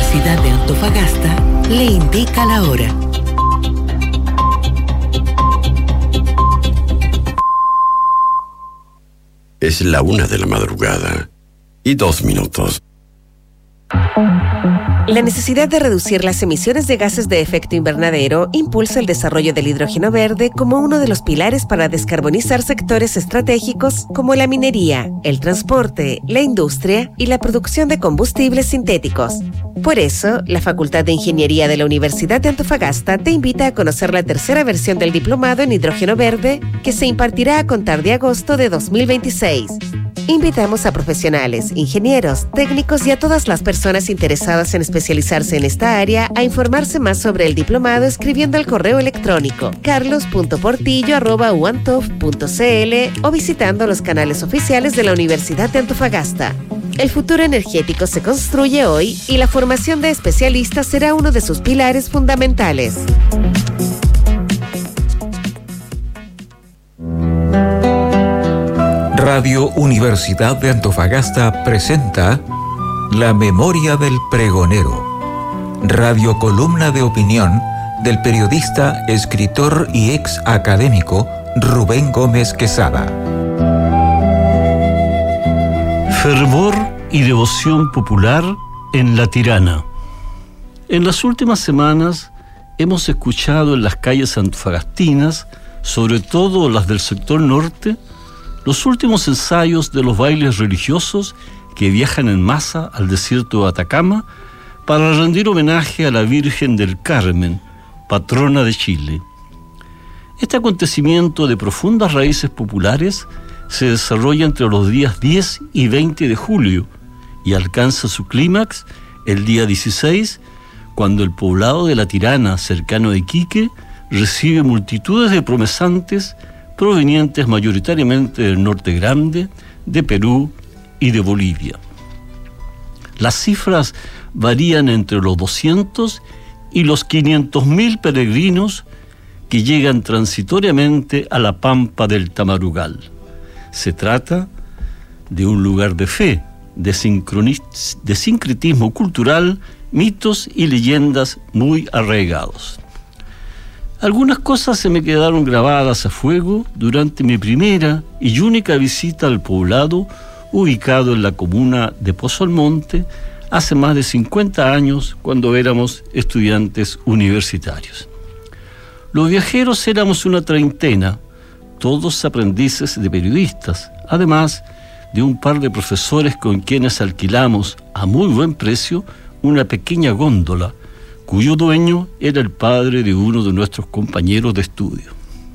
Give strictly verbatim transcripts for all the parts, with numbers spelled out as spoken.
Universidad de Antofagasta le indica la hora. Es la una de la madrugada y dos minutos. La necesidad de reducir las emisiones de gases de efecto invernadero impulsa el desarrollo del hidrógeno verde como uno de los pilares para descarbonizar sectores estratégicos como la minería, el transporte, la industria y la producción de combustibles sintéticos. Por eso, la Facultad de Ingeniería de la Universidad de Antofagasta te invita a conocer la tercera versión del Diplomado en Hidrógeno Verde que se impartirá a contar de agosto de dos mil veintiséis. Invitamos a profesionales, ingenieros, técnicos y a todas las personas interesadas en especializarse en esta área a informarse más sobre el diplomado escribiendo al correo electrónico carlos punto portillo arroba uantof punto cl o visitando los canales oficiales de la Universidad de Antofagasta. El futuro energético se construye hoy y la formación de especialistas será uno de sus pilares fundamentales. Radio Universidad de Antofagasta presenta La Memoria del Pregonero, radio columna de opinión del periodista, escritor y ex académico Rubén Gómez Quesada. Fervor y devoción popular en La Tirana. En las últimas semanas hemos escuchado en las calles antofagastinas, sobre todo las del sector norte, los últimos ensayos de los bailes religiosos que viajan en masa al desierto de Atacama para rendir homenaje a la Virgen del Carmen, patrona de Chile. Este acontecimiento de profundas raíces populares se desarrolla entre los días diez y veinte de julio y alcanza su clímax el día dieciséis, cuando el poblado de La Tirana, cercano a Iquique, recibe multitudes de promesantes provenientes mayoritariamente del Norte Grande, de Perú y de Bolivia. Las cifras varían entre los doscientos y los quinientos mil peregrinos que llegan transitoriamente a la pampa del Tamarugal. Se trata de un lugar de fe, de, sincronis- de sincretismo cultural, mitos y leyendas muy arraigados. Algunas cosas se me quedaron grabadas a fuego durante mi primera y única visita al poblado ubicado en la comuna de Pozo Almonte hace más de cincuenta años, cuando éramos estudiantes universitarios. Los viajeros éramos una treintena, todos aprendices de periodistas, además de un par de profesores con quienes alquilamos a muy buen precio una pequeña góndola, cuyo dueño era el padre de uno de nuestros compañeros de estudio.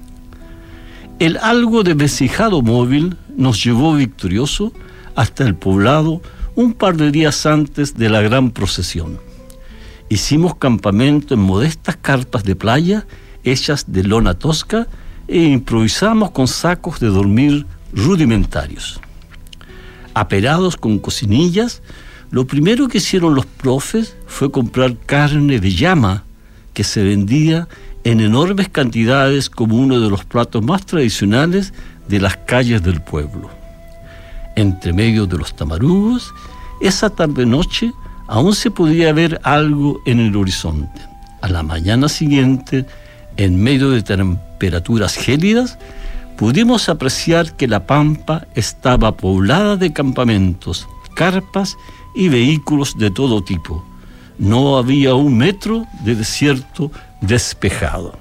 El algo desvencijado móvil nos llevó victorioso hasta el poblado un par de días antes de la gran procesión. Hicimos campamento en modestas carpas de playa hechas de lona tosca e improvisamos con sacos de dormir rudimentarios. Aperados con cocinillas, lo primero que hicieron los profes fue comprar carne de llama, que se vendía en enormes cantidades como uno de los platos más tradicionales de las calles del pueblo. Entre medio de los tamarugos, esa tarde-noche aún se podía ver algo en el horizonte. A la mañana siguiente, en medio de temperaturas gélidas, pudimos apreciar que la pampa estaba poblada de campamentos, carpas y vehículos de todo tipo. No había un metro de desierto despejado.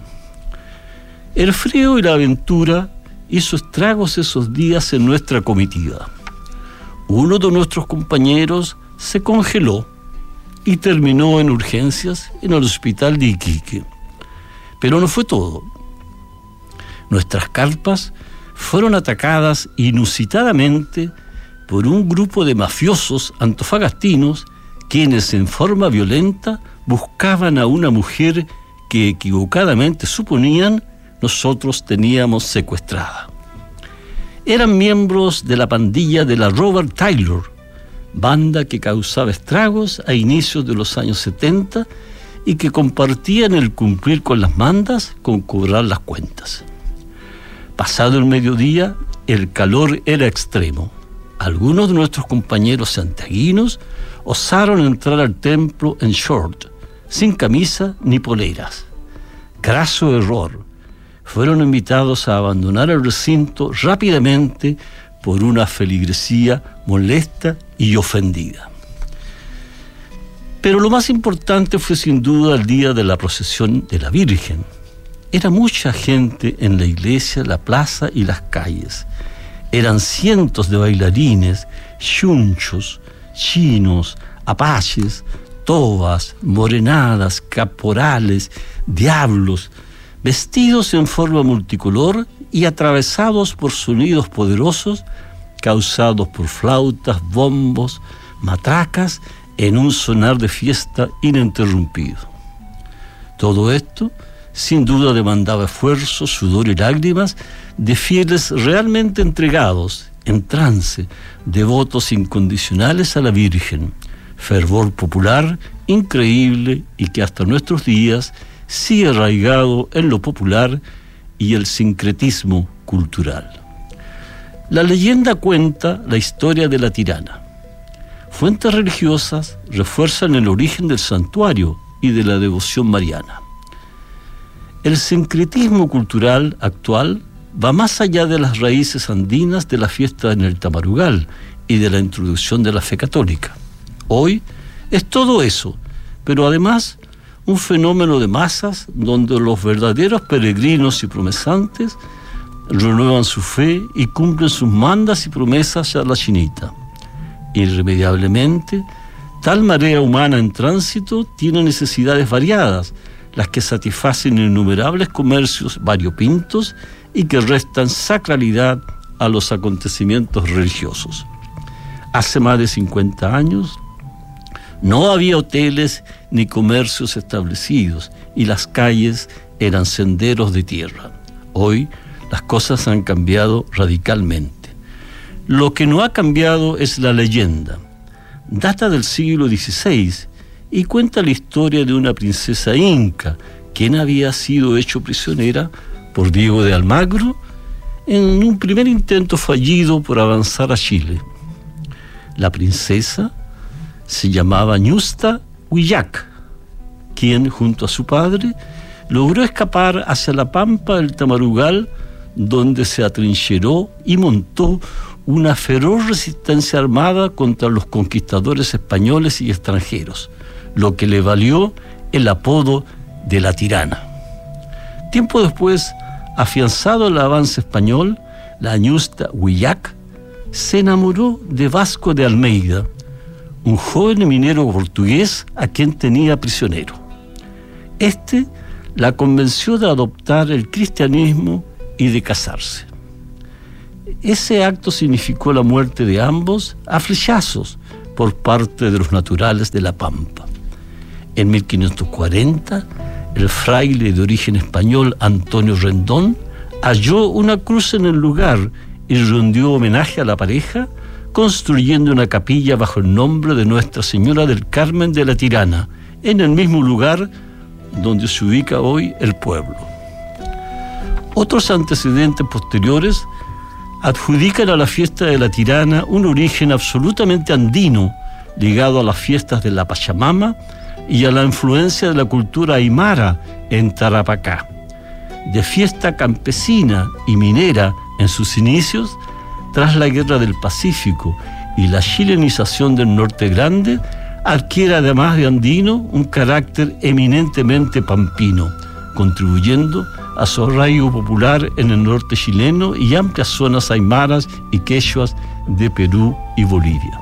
El frío y la aventura hizo estragos esos días en nuestra comitiva. Uno de nuestros compañeros se congeló y terminó en urgencias en el hospital de Iquique. Pero no fue todo. Nuestras carpas fueron atacadas inusitadamente por un grupo de mafiosos antofagastinos quienes en forma violenta buscaban a una mujer que equivocadamente suponían nosotros teníamos secuestrada. Eran miembros de la pandilla de la Robert Taylor, banda que causaba estragos a inicios de los años setenta y que compartían el cumplir con las mandas con cobrar las cuentas. Pasado el mediodía, el calor era extremo. algunos de nuestros compañeros santiaguinos osaron entrar al templo en short, sin camisa ni poleras. Craso error. Fueron invitados a abandonar el recinto rápidamente por una feligresía molesta y ofendida. Pero lo más importante fue sin duda el día de la procesión de la Virgen. Era mucha gente en la iglesia, la plaza y las calles. Eran cientos de bailarines, chunchos, chinos, apaches, tobas, morenadas, caporales, diablos, vestidos en forma multicolor y atravesados por sonidos poderosos causados por flautas, bombos, matracas en un sonar de fiesta ininterrumpido. Todo esto sin duda demandaba esfuerzo, sudor y lágrimas de fieles realmente entregados, en trance, devotos incondicionales a la Virgen, fervor popular increíble y que hasta nuestros días sigue arraigado en lo popular y el sincretismo cultural. La leyenda cuenta la historia de la Tirana. Fuentes religiosas refuerzan el origen del santuario y de la devoción mariana. El sincretismo cultural actual va más allá de las raíces andinas de la fiesta en el Tamarugal y de la introducción de la fe católica. Hoy es todo eso, pero además un fenómeno de masas donde los verdaderos peregrinos y promesantes renuevan su fe y cumplen sus mandas y promesas a la chinita. Irremediablemente, tal marea humana en tránsito tiene necesidades variadas, las que satisfacen innumerables comercios variopintos y que restan sacralidad a los acontecimientos religiosos. Hace más de cincuenta años no había hoteles ni comercios establecidos y las calles eran senderos de tierra. Hoy las cosas han cambiado radicalmente. Lo que no ha cambiado es la leyenda. Data del siglo dieciséis y cuenta la historia de una princesa inca, quien había sido hecho prisionera por Diego de Almagro en un primer intento fallido por avanzar a Chile. La princesa se llamaba Ñusta Huillac, quien junto a su padre logró escapar hacia la pampa del Tamarugal, donde se atrincheró y montó una feroz resistencia armada contra los conquistadores españoles y extranjeros, lo que le valió el apodo de la Tirana. Tiempo después, afianzado el avance español, la Ñusta Huillac se enamoró de Vasco de Almeida, un joven minero portugués a quien tenía prisionero. Este la convenció de adoptar el cristianismo y de casarse. Ese acto significó la muerte de ambos a flechazos por parte de los naturales de la Pampa. En mil quinientos cuarenta, el fraile de origen español Antonio Rendón halló una cruz en el lugar y rindió homenaje a la pareja, construyendo una capilla bajo el nombre de Nuestra Señora del Carmen de la Tirana, en el mismo lugar donde se ubica hoy el pueblo. Otros antecedentes posteriores adjudican a la fiesta de la Tirana un origen absolutamente andino, ligado a las fiestas de la Pachamama y a la influencia de la cultura aymara en Tarapacá. De fiesta campesina y minera en sus inicios, tras la Guerra del Pacífico y la chilenización del Norte Grande, adquiere además de andino un carácter eminentemente pampino, contribuyendo a su arraigo popular en el norte chileno y amplias zonas aymaras y quechuas de Perú y Bolivia.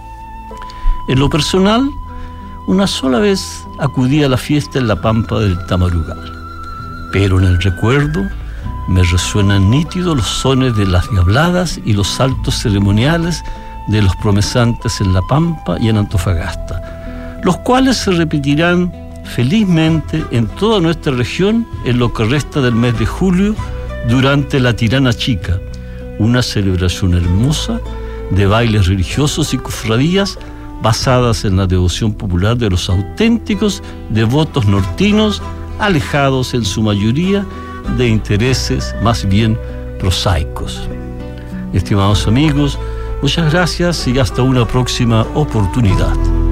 En lo personal, una sola vez acudí a la fiesta en la Pampa del Tamarugal, pero en el recuerdo me resuenan nítidos los sones de las diabladas y los saltos ceremoniales de los promesantes en La Pampa y en Antofagasta, los cuales se repetirán felizmente en toda nuestra región en lo que resta del mes de julio durante la Tirana Chica, una celebración hermosa de bailes religiosos y cofradías basadas en la devoción popular de los auténticos devotos nortinos, alejados en su mayoría de intereses más bien prosaicos. Estimados amigos, Muchas gracias y hasta una próxima oportunidad.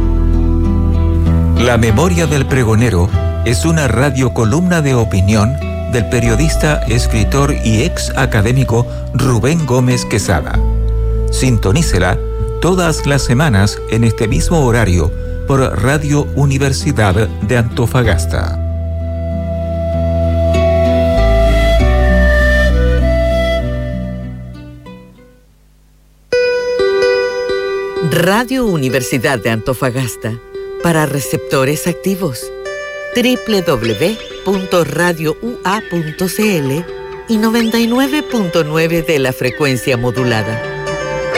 La Memoria del Pregonero es una radiocolumna de opinión del periodista, escritor y ex académico Rubén Gómez Quesada. Sintonícela todas las semanas en este mismo horario por Radio Universidad de Antofagasta. Radio Universidad de Antofagasta, para receptores activos. doble u doble u doble u punto radio u a punto c l y noventa y nueve punto nueve de la frecuencia modulada.